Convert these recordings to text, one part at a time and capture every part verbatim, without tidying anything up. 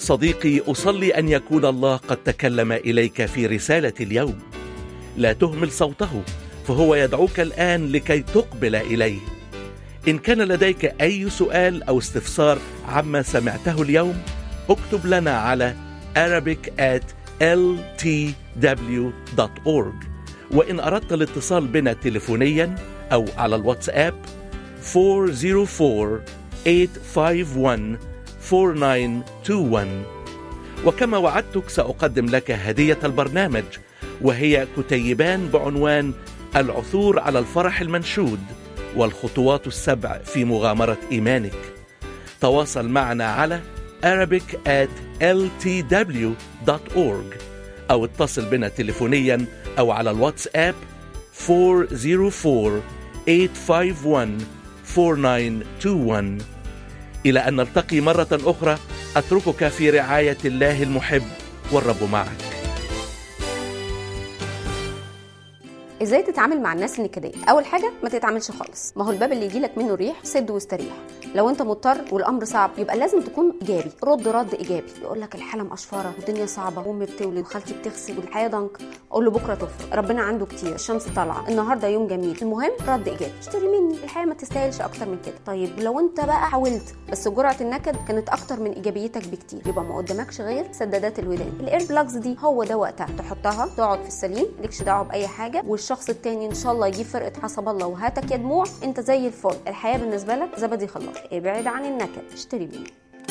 صديقي، أصلي أن يكون الله قد تكلم إليك في رسالة اليوم. لا تهمل صوته، فهو يدعوك الآن لكي تقبل إليه. إن كان لديك أي سؤال أو استفسار عما سمعته اليوم، اكتب لنا على arabic at l t w dot org. وإن أردت الاتصال بنا تليفونيا أو على الواتساب four zero four eight five one four nine two one. وكما وعدتك سأقدم لك هدية البرنامج، وهي كتيبان بعنوان العثور على الفرح المنشود والخطوات السبع في مغامرة إيمانك. تواصل معنا على arabic at l t w dot org أو اتصل بنا تليفونيا أو على الواتساب four zero four eight five one four nine two one. إلى أن نلتقي مرة أخرى، أتركك في رعاية الله المحب، والرب معك. ازاي تتعامل مع الناس النكديه؟ اول حاجه ما تتعاملش خالص. ما هو الباب اللي يجيلك منه ريح سد واستريح. لو انت مضطر والامر صعب يبقى لازم تكون ايجابي، رد رد ايجابي. يقول لك الحاله مقشفره والدنيا صعبه وامي بتولد وخالتي بتغسل والحياه ضنك، قول له بكره تفرق، ربنا عنده كتير، الشمس طالعه، النهارده يوم جميل. المهم رد ايجابي. اشتري مني، الحياه ما تستاهلش اكتر من كده. طيب لو انت بقى حاولت بس جرعه النكد كانت اكتر من ايجابيتك بكتير، يبقى ما قدامكش غير سدادات الودان. الاير بلاجز دي هو ده وقتها تحطها، تقعد في السليم، مالكش دعوه باي حاجه، والشخص التاني ان شاء الله يجيب فرقه حسب الله وهاتك يا دموع، انت زي الفل. الحياه بالنسبه لك زبدي خلاص. ابعد عن النكد، اشتري بيه.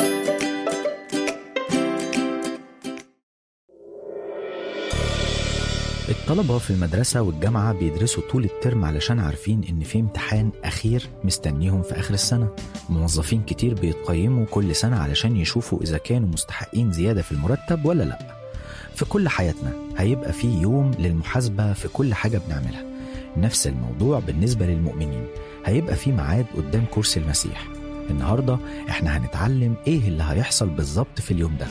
الطلبة في المدرسة والجامعة بيدرسوا طول الترم علشان عارفين إن في امتحان أخير مستنيهم في آخر السنة. موظفين كتير بيتقيموا كل سنة علشان يشوفوا إذا كانوا مستحقين زيادة في المرتب ولا لأ. في كل حياتنا هيبقى في يوم للمحاسبة في كل حاجة بنعملها. نفس الموضوع بالنسبة للمؤمنين، هيبقى في ميعاد قدام كرسي المسيح. النهاردة احنا هنتعلم ايه اللي هيحصل بالظبط في اليوم ده.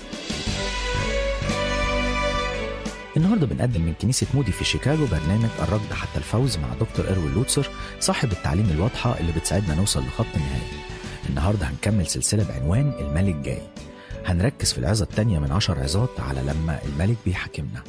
النهاردة بنقدم من كنيسة مودي في شيكاغو برنامج الركض حتى الفوز مع دكتور إروين لوتسر، صاحب التعليم الواضحة اللي بتساعدنا نوصل لخط النهائي. النهاردة هنكمل سلسلة بعنوان الملك جاي. هنركز في العظة التانية من عشر عظات على لما الملك بيحاكمنا.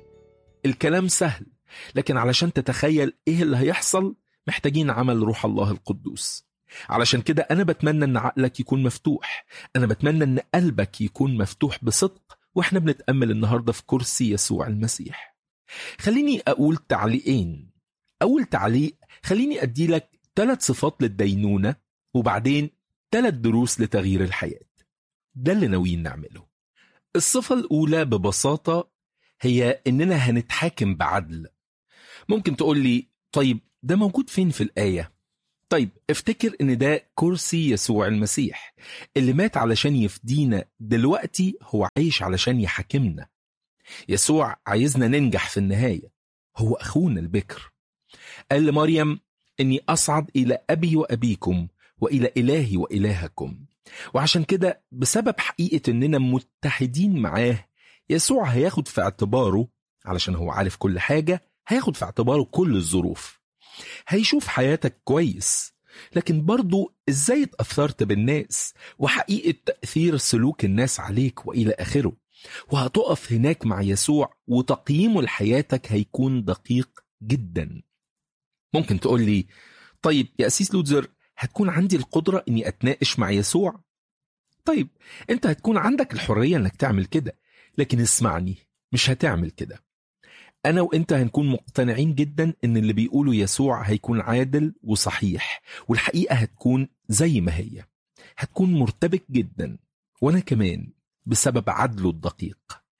الكلام سهل، لكن علشان تتخيل ايه اللي هيحصل محتاجين عمل روح الله القدوس. علشان كده انا بتمنى ان عقلك يكون مفتوح، انا بتمنى ان قلبك يكون مفتوح بصدق واحنا بنتأمل النهاردة في كرسي يسوع المسيح. خليني اقول تعليقين. اول تعليق، خليني ادي لك ثلاث صفات للدينونة وبعدين ثلاث دروس لتغيير الحياة. ده اللي ناويين نعمله. الصفة الاولى ببساطة هي اننا هنتحاكم بعدل. ممكن تقول لي طيب ده موجود فين في الآية؟ طيب افتكر ان ده كرسي يسوع المسيح اللي مات علشان يفدينا، دلوقتي هو عايش علشان يحاكمنا. يسوع عايزنا ننجح في النهاية، هو أخونا البكر. قال لمريم اني أصعد إلى أبي وأبيكم وإلى إلهي وإلهكم. وعشان كده بسبب حقيقة اننا متحدين معاه، يسوع هياخد في اعتباره، علشان هو عارف كل حاجة، هياخد في اعتباره كل الظروف. هيشوف حياتك كويس، لكن برضو ازاي اتأثرت بالناس وحقيقة تأثير سلوك الناس عليك وإلى آخره. وهتقف هناك مع يسوع وتقييمه لحياتك هيكون دقيق جدا. ممكن تقول لي طيب يا أسيس لوتزر، هتكون عندي القدرة اني اتناقش مع يسوع؟ طيب انت هتكون عندك الحرية انك تعمل كده، لكن اسمعني، مش هتعمل كده. أنا وإنت هنكون مقتنعين جدا إن اللي بيقوله يسوع هيكون عادل وصحيح، والحقيقة هتكون زي ما هي، هتكون مرتبك جدا. وأنا كمان بسبب عدله الدقيق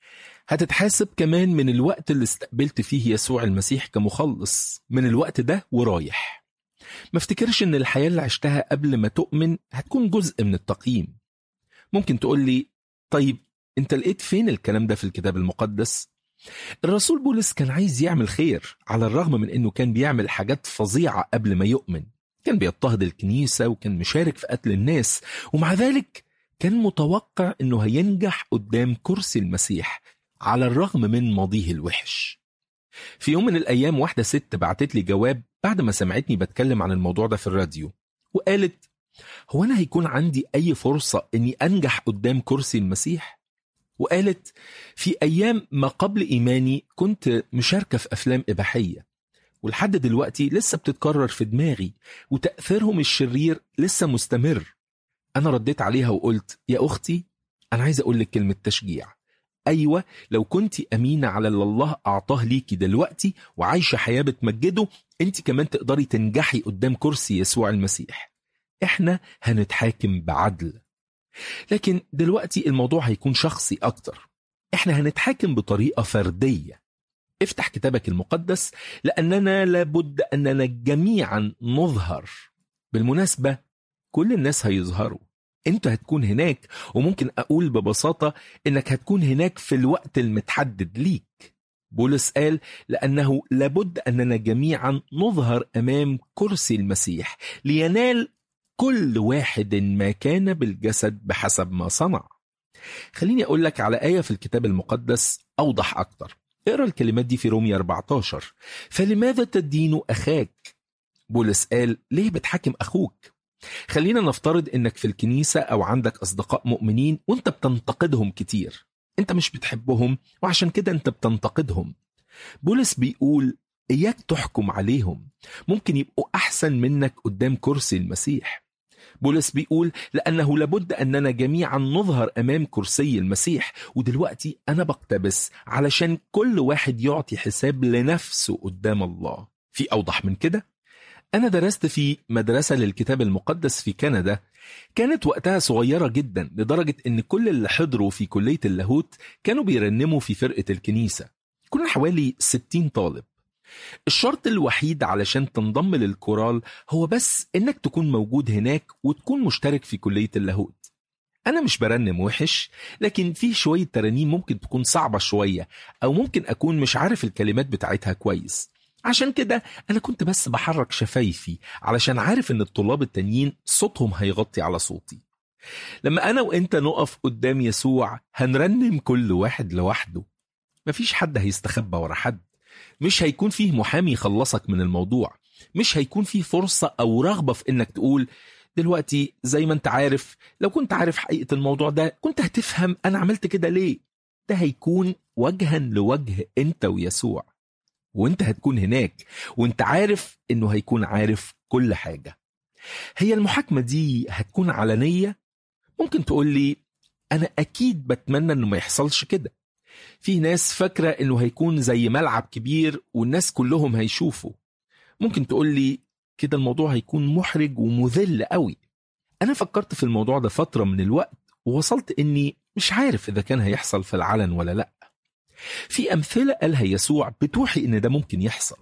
هتتحاسب كمان من الوقت اللي استقبلت فيه يسوع المسيح كمخلص، من الوقت ده ورايح. ما افتكرش إن الحياة اللي عشتها قبل ما تؤمن هتكون جزء من التقييم. ممكن تقول لي طيب أنت لقيت فين الكلام ده في الكتاب المقدس؟ الرسول بولس كان عايز يعمل خير على الرغم من انه كان بيعمل حاجات فظيعة قبل ما يؤمن. كان بيضطهد الكنيسة وكان مشارك في قتل الناس، ومع ذلك كان متوقع انه هينجح قدام كرسي المسيح على الرغم من ماضيه الوحش. في يوم من الايام واحدة ست بعتت لي جواب بعد ما سمعتني بتكلم عن الموضوع ده في الراديو، وقالت هو انا هيكون عندي اي فرصة اني انجح قدام كرسي المسيح؟ وقالت في أيام ما قبل إيماني كنت مشاركة في أفلام إباحية، ولحد دلوقتي لسه بتتكرر في دماغي وتأثيرهم الشرير لسه مستمر. أنا رديت عليها وقلت يا أختي أنا عايز أقول لك كلمة تشجيع. أيوة، لو كنت أمينة على اللي الله أعطاه ليكي دلوقتي وعايشة حياة بتمجده، أنت كمان تقدري تنجحي قدام كرسي يسوع المسيح. إحنا هنتحاكم بعدل، لكن دلوقتي الموضوع هيكون شخصي أكتر. إحنا هنتحاكم بطريقة فردية. افتح كتابك المقدس، لأننا لابد أننا جميعا نظهر. بالمناسبة كل الناس هيظهروا، انت هتكون هناك، وممكن أقول ببساطة إنك هتكون هناك في الوقت المتحدد ليك. بولس قال لأنه لابد أننا جميعا نظهر أمام كرسي المسيح لينال كل واحد ما كان بالجسد بحسب ما صنع. خليني أقول لك على آية في الكتاب المقدس أوضح أكتر. اقرأ الكلمات دي في رومية أربعة عشر. فلماذا تدين أخاك؟ بولس قال ليه بتحاكم أخوك؟ خلينا نفترض إنك في الكنيسة أو عندك أصدقاء مؤمنين وانت بتنتقدهم كتير. انت مش بتحبهم وعشان كده انت بتنتقدهم. بولس بيقول إياك تحكم عليهم، ممكن يبقوا أحسن منك قدام كرسي المسيح. بولس بيقول لأنه لابد أننا جميعا نظهر أمام كرسي المسيح، ودلوقتي أنا بقتبس علشان كل واحد يعطي حساب لنفسه قدام الله. في أوضح من كده؟ أنا درست في مدرسة للكتاب المقدس في كندا، كانت وقتها صغيرة جدا لدرجة أن كل اللي حضروا في كلية اللاهوت كانوا بيرنموا في فرقة الكنيسة. كنا حوالي ستين طالب. الشرط الوحيد علشان تنضم للكورال هو بس انك تكون موجود هناك وتكون مشترك في كلية اللاهوت. انا مش برنم وحش، لكن فيه شوية ترانيم ممكن تكون صعبة شوية، او ممكن اكون مش عارف الكلمات بتاعتها كويس. عشان كده انا كنت بس بحرك شفايفي علشان عارف ان الطلاب التانيين صوتهم هيغطي على صوتي. لما انا وانت نقف قدام يسوع هنرنم كل واحد لوحده، مفيش حد هيستخبى ورا حد، مش هيكون فيه محامي يخلصك من الموضوع، مش هيكون فيه فرصة أو رغبة في إنك تقول دلوقتي زي ما أنت عارف، لو كنت عارف حقيقة الموضوع ده كنت هتفهم أنا عملت كده ليه. ده هيكون وجها لوجه أنت ويسوع، وأنت هتكون هناك وأنت عارف إنه هيكون عارف كل حاجة. هي المحاكمة دي هتكون علنية؟ ممكن تقول لي أنا أكيد بتمنى إنه ما يحصلش كده. في ناس فاكرة إنه هيكون زي ملعب كبير والناس كلهم هيشوفوا. ممكن تقول لي كده الموضوع هيكون محرج ومذل قوي. أنا فكرت في الموضوع ده فترة من الوقت ووصلت إني مش عارف إذا كان هيحصل في العلن ولا لأ. في أمثلة قالها يسوع بتوحي إن ده ممكن يحصل.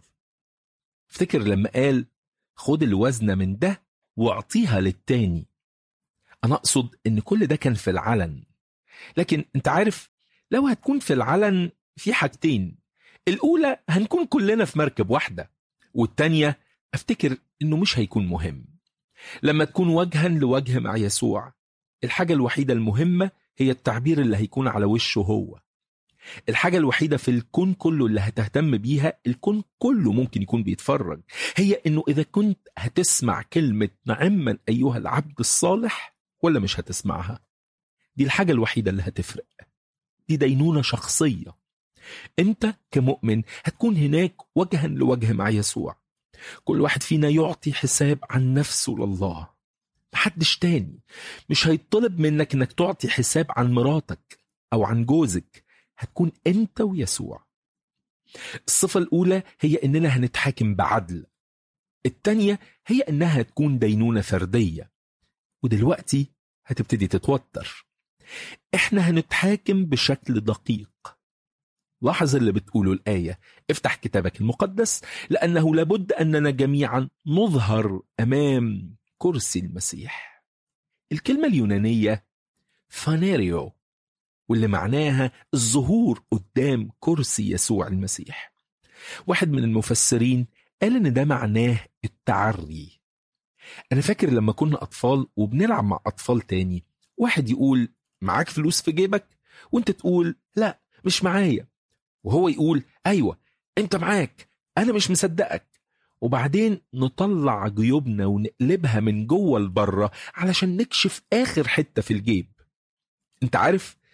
افتكر لما قال خد الوزنة من ده واعطيها للتاني. أنا أقصد إن كل ده كان في العلن، لكن أنت عارف لو هتكون في العلن في حاجتين. الأولى هنكون كلنا في مركب واحدة، والتانية أفتكر إنه مش هيكون مهم. لما تكون وجها لوجه مع يسوع، الحاجة الوحيدة المهمة هي التعبير اللي هيكون على وشه هو. الحاجة الوحيدة في الكون كله اللي هتهتم بيها، الكون كله ممكن يكون بيتفرج، هي إنه إذا كنت هتسمع كلمة نعما أيها العبد الصالح ولا مش هتسمعها. دي الحاجة الوحيدة اللي هتفرق. دي دينونة شخصية. انت كمؤمن هتكون هناك وجها لوجه مع يسوع. كل واحد فينا يعطي حساب عن نفسه لله، محدش تاني. مش هيطلب منك انك تعطي حساب عن مراتك او عن جوزك، هتكون انت ويسوع. الصفة الاولى هي اننا هنتحاكم بعدل، التانية هي انها هتكون دينونة فردية. ودلوقتي هتبتدي تتوتر. احنا هنتحاكم بشكل دقيق. لاحظ اللي بتقوله الآية. افتح كتابك المقدس، لأنه لابد أننا جميعا نظهر أمام كرسي المسيح. الكلمة اليونانية فانيريو، واللي معناها الظهور قدام كرسي يسوع المسيح. واحد من المفسرين قال إن ده معناه التعري. أنا فاكر لما كنا أطفال وبنلعب مع أطفال تاني، واحد يقول معاك فلوس في جيبك، وانت تقول لا مش معايا، وهو يقول ايوه انت معاك انا مش مصدقك، وبعدين نطلع جيوبنا ونقلبها من جوه لبره علشان نكشف اخر حتة في الجيب. انت عارف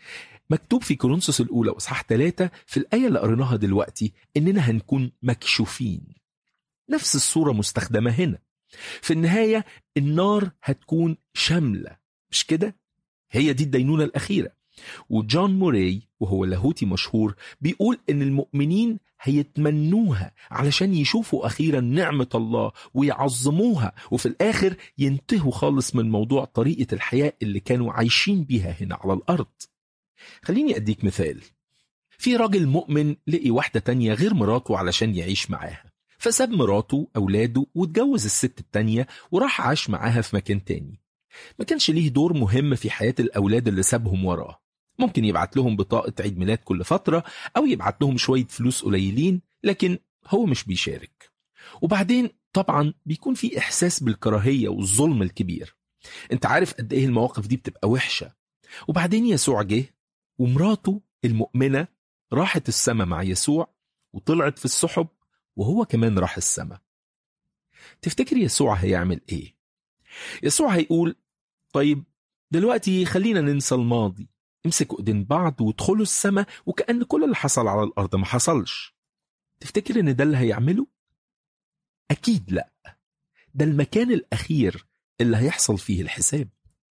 مكتوب في كورنثوس الأولى وإصحاح ثلاثة في الآية اللي قريناها دلوقتي إننا هنكون مكشوفين. نفس الصورة مستخدمة هنا. في النهاية النار هتكون شاملة، مش كده؟ هي دي الدينونة الأخيرة. وجون موراي وهو لاهوتي مشهور بيقول إن المؤمنين هيتمنوها علشان يشوفوا أخيرا نعمة الله ويعظموها، وفي الآخر ينتهوا خالص من موضوع طريقة الحياة اللي كانوا عايشين بيها هنا على الأرض. خليني أديك مثال. في راجل مؤمن لقي واحدة تانية غير مراته علشان يعيش معاها، فساب مراته أولاده واتجوز الست التانية وراح عاش معاها في مكان تاني. ما كانش ليه دور مهم في حياة الأولاد اللي سابهم وراه. ممكن يبعت لهم بطاقة عيد ميلاد كل فترة أو يبعت لهم شوية فلوس قليلين، لكن هو مش بيشارك. وبعدين طبعا بيكون في إحساس بالكراهية والظلم الكبير. انت عارف قد ايه المواقف دي بتبقى وحشة. وبعدين يسوع جه ومراته المؤمنة راحت السماء مع يسوع وطلعت في السحب وهو كمان راح السماء. تفتكر يسوع هيعمل ايه؟ يسوع هيقول طيب دلوقتي خلينا ننسى الماضي، امسكوا ايدين بعض وادخلوا السماء وكأن كل اللي حصل على الأرض ما حصلش. تفتكر ان ده اللي هيعمله؟ أكيد لا. ده المكان الأخير اللي هيحصل فيه الحساب.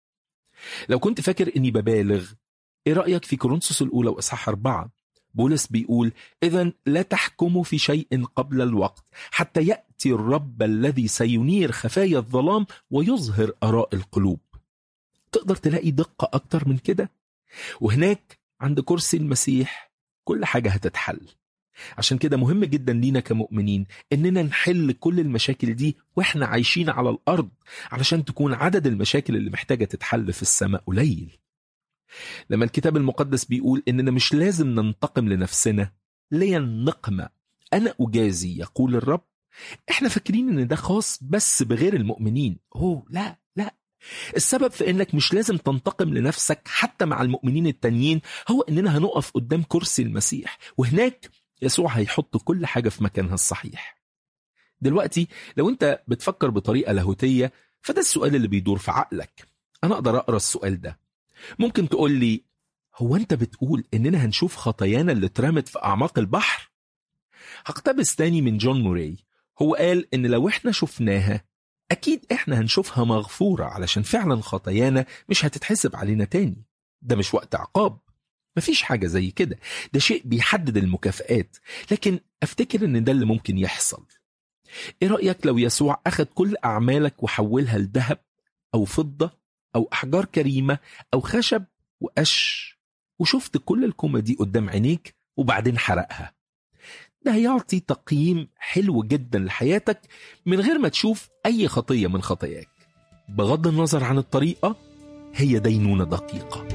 لو كنت فاكر اني ببالغ، ايه رأيك في كورنثوس الأولى وإصحاح أربعة؟ بولس بيقول إذن لا تحكموا في شيء قبل الوقت حتى يأتي الرب الذي سينير خفايا الظلام ويظهر آراء القلوب. تقدر تلاقي دقة أكتر من كده؟ وهناك عند كرسي المسيح كل حاجة هتتحل. عشان كده مهم جدا لينا كمؤمنين إننا نحل كل المشاكل دي وإحنا عايشين على الأرض، علشان تكون عدد المشاكل اللي محتاجة تتحل في السماء قليل. لما الكتاب المقدس بيقول إننا مش لازم ننتقم لنفسنا، لي النقمة أنا أجازي يقول الرب، إحنا فاكرين إن ده خاص بس بغير المؤمنين. أوه لا لا، السبب في إنك مش لازم تنتقم لنفسك حتى مع المؤمنين التانيين هو إننا هنقف قدام كرسي المسيح، وهناك يسوع هيحط كل حاجة في مكانها الصحيح. دلوقتي لو أنت بتفكر بطريقة لاهوتية فده السؤال اللي بيدور في عقلك. أنا أقدر أقرأ السؤال ده. ممكن تقول لي هو أنت بتقول إننا هنشوف خطايانا اللي اترمت في أعماق البحر؟ هقتبس تاني من جون موراي. هو قال إن لو إحنا شفناها أكيد إحنا هنشوفها مغفورة، علشان فعلا خطايانا مش هتتحسب علينا تاني. ده مش وقت عقاب، مفيش حاجة زي كده، ده شيء بيحدد المكافآت. لكن أفتكر إن ده اللي ممكن يحصل. إيه رأيك لو يسوع أخذ كل أعمالك وحولها لذهب أو فضة أو أحجار كريمة أو خشب وقش، وشفت كل الكومة دي قدام عينيك وبعدين حرقها؟ ده هيعطي تقييم حلو جدا لحياتك من غير ما تشوف أي خطية من خطاياك. بغض النظر عن الطريقة، هي دينونة دقيقة.